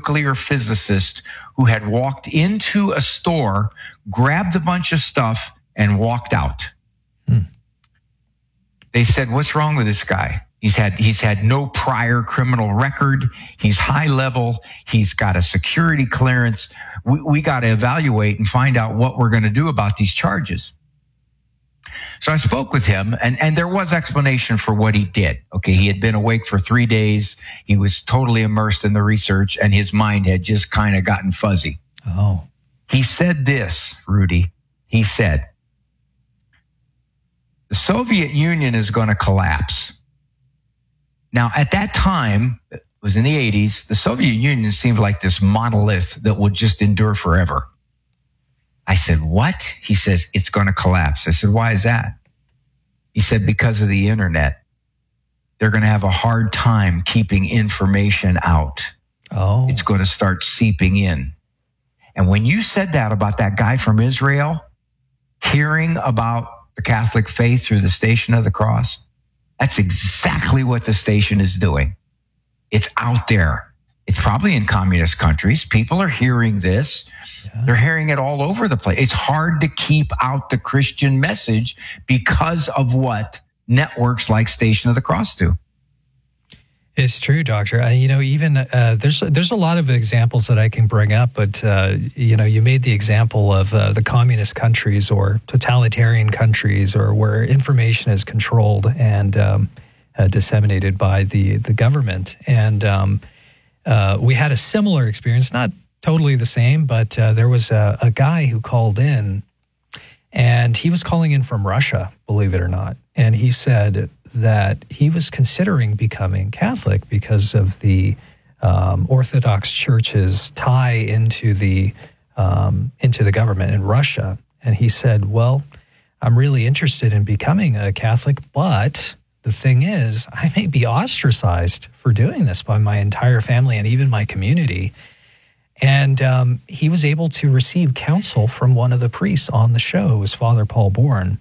nuclear physicist who had walked into a store, grabbed a bunch of stuff, and walked out. They said, "What's wrong with this guy? He's had no prior criminal record. He's high level. He's got a security clearance. We got to evaluate and find out what we're going to do about these charges." So I spoke with him, and there was explanation for what he did. Okay, he had been awake for 3 days. He was totally immersed in the research, and his mind had just kind of gotten fuzzy. Oh. He said this, Rudy. He said, "The Soviet Union is going to collapse." Now, at that time, it was in the 80s, the Soviet Union seemed like this monolith that would just endure forever. I said, "What?" He says, "It's going to collapse." I said, "Why is that?" He said, "Because of the internet. They're going to have a hard time keeping information out. Oh. It's going to start seeping in." And when you said that about that guy from Israel, hearing about the Catholic faith through the Station of the Cross, that's exactly what the station is doing. It's out there. It's probably in communist countries. People are hearing this. Yeah. They're hearing it all over the place. It's hard to keep out the Christian message because of what networks like Station of the Cross do. It's true, Doctor. Even there's a lot of examples that I can bring up, but you made the example of the communist countries or totalitarian countries, or where information is controlled and disseminated by the government. And we had a similar experience, not totally the same, but there was a guy who called in, and he was calling in from Russia, believe it or not, and he said that he was considering becoming Catholic because of the Orthodox Church's tie into the government in Russia. And he said, "Well, I'm really interested in becoming a Catholic, but the thing is, I may be ostracized for doing this by my entire family and even my community." And he was able to receive counsel from one of the priests on the show. It was Father Paul Bourne.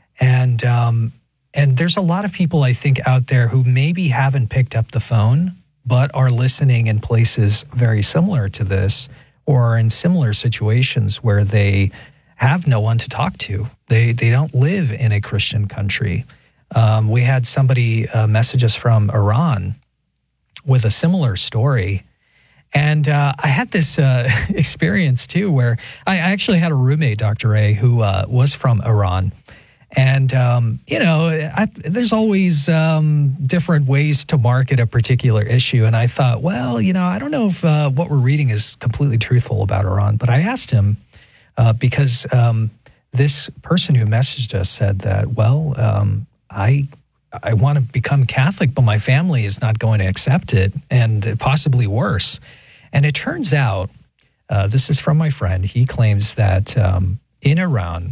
And there's a lot of people, I think, out there who maybe haven't picked up the phone, but are listening in places very similar to this, or in similar situations where they have no one to talk to. They don't live in a Christian country. We had somebody message us from Iran with a similar story. And I had this experience, too, where I actually had a roommate, Dr. A, who was from Iran. And, there's always different ways to market a particular issue. And I thought, well, I don't know if what we're reading is completely truthful about Iran. But I asked him because this person who messaged us said that, well, I want to become Catholic, but my family is not going to accept it, and possibly worse. And it turns out, this is from my friend, he claims that in Iran,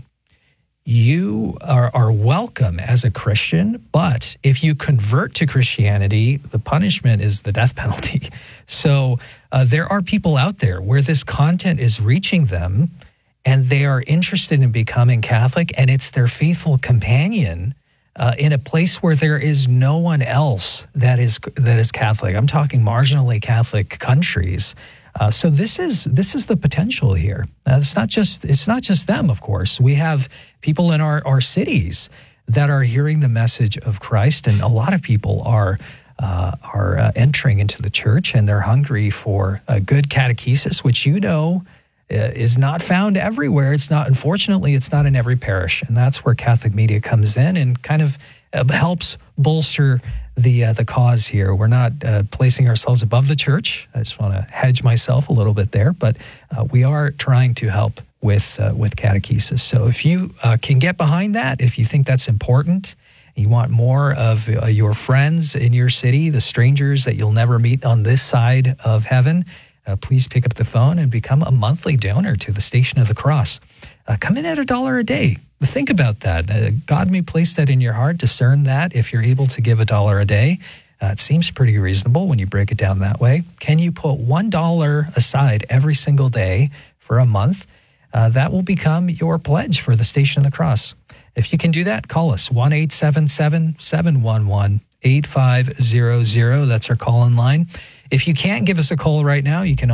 you are welcome as a Christian, but if you convert to Christianity, the punishment is the death penalty. So there are people out there where this content is reaching them, and they are interested in becoming Catholic, and it's their faithful companion in a place where there is no one else that is Catholic. I'm talking marginally Catholic countries. So this is the potential here. It's not just them, of course. We have people in our cities that are hearing the message of Christ, and a lot of people are entering into the church, and they're hungry for a good catechesis, which is not found everywhere. Unfortunately, it's not in every parish, and that's where Catholic Media comes in and kind of helps bolster the cause here. We're not placing ourselves above the church. I just want to hedge myself a little bit there, but we are trying to help with catechesis. So if you can get behind that, if you think that's important, you want more of your friends in your city, the strangers that you'll never meet on this side of heaven, please pick up the phone and become a monthly donor to the Station of the Cross. Come in at $1 a day. Think about that. God may place that in your heart. Discern that if you're able to give $1 a day. It seems pretty reasonable when you break it down that way. Can you put $1 aside every single day for a month? That will become your pledge for the Station of the Cross. If you can do that, call us, 1-877-711-8500. That's our call-in line. If you can't give us a call right now, you can